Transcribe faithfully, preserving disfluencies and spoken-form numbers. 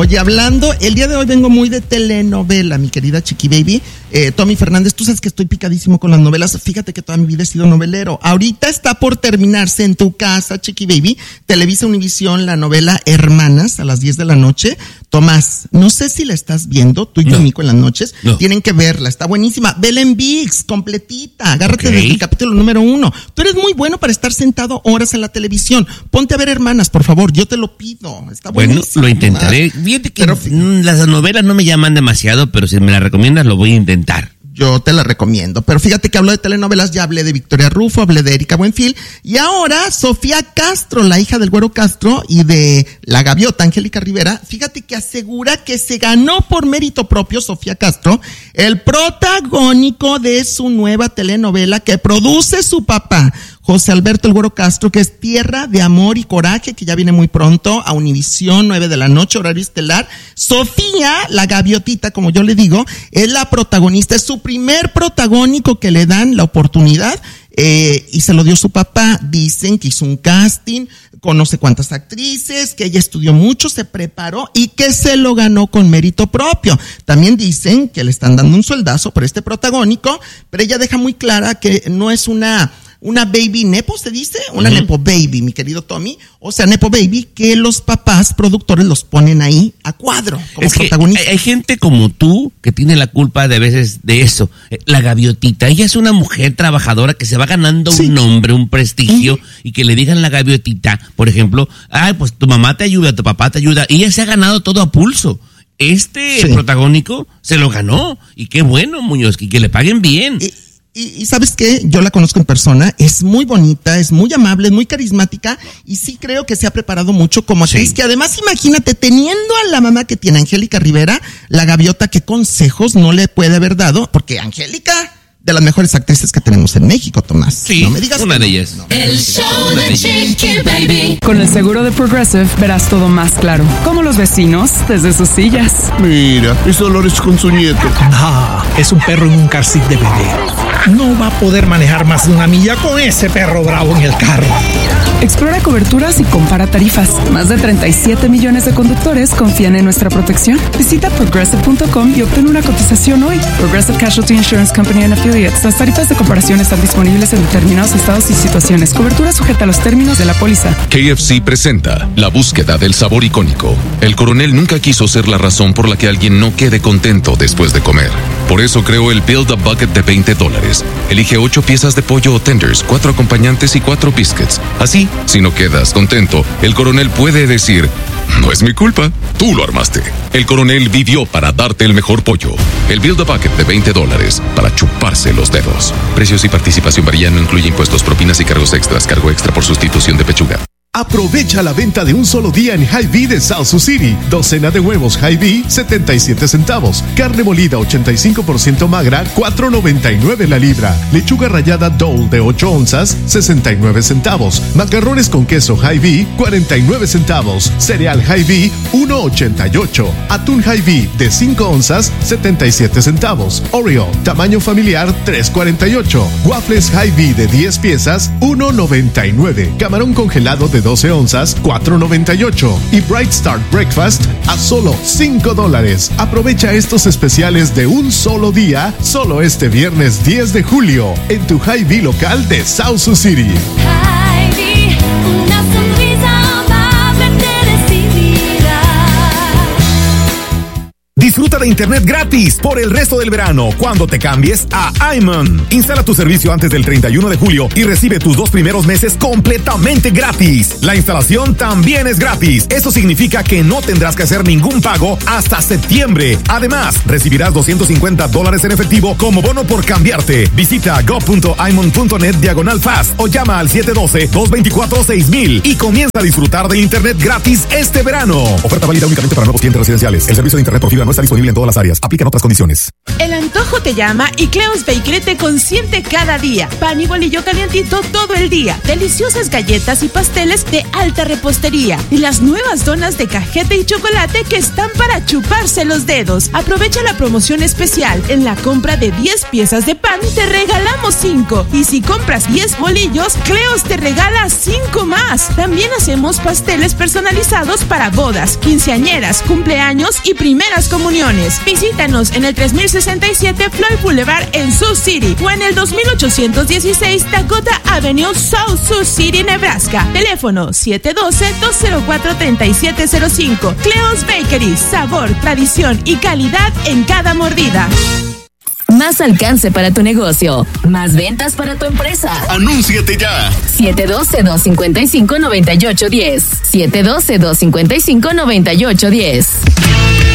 Oye, hablando, el día de hoy vengo muy de telenovela, mi querida Chiqui Baby. Eh, Tommy Fernández, tú sabes que estoy picadísimo con las novelas. Fíjate que toda mi vida he sido novelero. Ahorita está por terminarse en tu casa, Chiqui Baby, Televisa Univisión, la novela Hermanas, a las diez de la noche. Tomás, no sé si la estás viendo, tú y no. tu Nico en las noches. No. Tienen que verla, está buenísima. Vela en ViX, completita. Agárrate Okay. desde el capítulo número uno. Tú eres muy bueno para estar sentado horas en la televisión. Ponte a ver Hermanas, por favor, yo te lo pido. Está Bueno, buenísima. lo intentaré. Fíjate que Pero, las novelas no me llaman demasiado, pero si me las recomiendas lo voy a intentar. Yo te la recomiendo. Pero fíjate que hablo de telenovelas, ya hablé de Victoria Rufo, hablé de Erika Buenfil, y ahora Sofía Castro, la hija del Güero Castro y de la gaviota Angélica Rivera, fíjate que asegura que se ganó por mérito propio Sofía Castro el protagónico de su nueva telenovela que produce su papá, José Alberto el Güero Castro, que es Tierra de Amor y Coraje, que ya viene muy pronto a Univisión, nueve de la noche, horario estelar. Sofía, la gaviotita, como yo le digo, es la protagonista, es su primer protagónico que le dan la oportunidad, eh, y se lo dio su papá. Dicen que hizo un casting con no sé cuántas actrices, que ella estudió mucho, se preparó y que se lo ganó con mérito propio. También dicen que le están dando un sueldazo por este protagónico, pero ella deja muy clara que no es una... una baby nepo, ¿se dice? Una uh-huh. nepo baby, mi querido Tommy. O sea, nepo baby que los papás productores los ponen ahí a cuadro como es protagonistas. Que hay, hay gente como tú que tiene la culpa de veces de eso. La gaviotita, ella es una mujer trabajadora que se va ganando sí. un nombre, un prestigio, uh-huh. y que le digan la gaviotita, por ejemplo, ay, pues tu mamá te ayuda, tu papá te ayuda, y ella se ha ganado todo a pulso. Este sí. protagónico se lo ganó, y qué bueno, Muñoz, y que le paguen bien. Y, Y, y ¿sabes qué? Yo la conozco en persona, es muy bonita, es muy amable, es muy carismática y sí creo que se ha preparado mucho como actriz, sí. que además imagínate, teniendo a la mamá que tiene Angélica Rivera, la gaviota, qué consejos no le puede haber dado, porque Angélica, de las mejores actrices que tenemos en México, Tomás. Sí, no me digas una que de no. ellas. No. El show de Chiqui Baby. Con el seguro de Progressive verás todo más claro, como los vecinos desde sus sillas. Mira, es Dolores con su nieto. Ah, es un perro en un car seat de bebé. No va a poder manejar más de una milla con ese perro bravo en el carro. Explora coberturas y compara tarifas. Más de treinta y siete millones de conductores confían en nuestra protección. Visita progressive punto com y obtén una cotización hoy. Progressive Casualty Insurance Company and Affiliates. Las tarifas de comparación están disponibles en determinados estados y situaciones. Cobertura sujeta a los términos de la póliza. K F C presenta la búsqueda del sabor icónico. El coronel nunca quiso ser la razón por la que alguien no quede contento después de comer. Por eso creó el Build a Bucket de veinte dólares. Elige ocho piezas de pollo o tenders, cuatro acompañantes y cuatro biscuits. Así, si no quedas contento, el coronel puede decir: no es mi culpa, tú lo armaste. El coronel vivió para darte el mejor pollo. El Build a Bucket de veinte dólares para chuparse los dedos. Precios y participación varían, no incluye impuestos, propinas y cargos extras. Cargo extra por sustitución de pechuga. Aprovecha la venta de un solo día en Hy-Vee de South Sioux City. Docena de huevos Hy-Vee, setenta y siete centavos. Carne molida ochenta y cinco por ciento magra, cuatro noventa y nueve la libra. Lechuga rallada Dole de ocho onzas, sesenta y nueve centavos. Macarrones con queso Hy-Vee, cuarenta y nueve centavos. Cereal Hy-Vee, uno ochenta y ocho. Atún Hy-Vee de cinco onzas, setenta y siete centavos. Oreo, tamaño familiar, tres cuarenta y ocho. Waffles Hy-Vee de diez piezas, uno noventa y nueve. Camarón congelado de doce onzas, cuatro noventa y ocho. Y Bright Start Breakfast a solo cinco dólares. Aprovecha estos especiales de un solo día, solo este viernes diez de julio, en tu Hy-Vee local de South Sioux City. Hy-Vee, una sonrisa amable te recibirá. Disfruta de internet gratis por el resto del verano cuando te cambies a iMan. Instala tu servicio antes del treinta y uno de julio y recibe tus dos primeros meses completamente gratis. La instalación también es gratis. Eso significa que no tendrás que hacer ningún pago hasta septiembre. Además, recibirás doscientos cincuenta dólares en efectivo como bono por cambiarte. Visita go.imon.net diagonal fast o llama al siete uno dos, dos dos cuatro, seis mil y comienza a disfrutar de internet gratis este verano. Oferta válida únicamente para nuevos clientes residenciales. El servicio de internet por fibra no está disponible en todas las áreas. Aplican otras condiciones. El antojo te llama y Cleo's Bakery te consiente cada día. Pan y bolillo calientito todo el día. Deliciosas galletas y pasteles de alta repostería. Y las nuevas donas de cajeta y chocolate que están para chuparse los dedos. Aprovecha la promoción especial. En la compra de diez piezas de pan te regalamos cinco. Y si compras diez bolillos, Cleo's te regala cinco más. También hacemos pasteles personalizados para bodas, quinceañeras, cumpleaños y primeras comuniones. Visítanos en el tres mil sesenta y siete Floyd Boulevard en Sioux City o en el dos mil ochocientos dieciséis Dakota Avenue, South Sioux City, Nebraska. Teléfono siete uno dos, dos cero cuatro, tres siete cero cinco. Cleo's Bakery, sabor, tradición y calidad en cada mordida. Más alcance para tu negocio. Más ventas para tu empresa. ¡Anúnciate ya! siete uno dos, dos cinco cinco, nueve ocho uno cero. siete uno dos, dos cinco cinco, nueve ocho uno cero.